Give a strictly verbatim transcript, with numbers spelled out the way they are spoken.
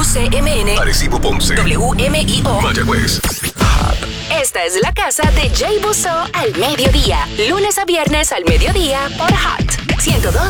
W C M N, Arecibo, Ponce, W M I O, Mayagüez. Esta es la casa de Jay Busso al mediodía. Lunes a viernes al mediodía por Hot ciento dos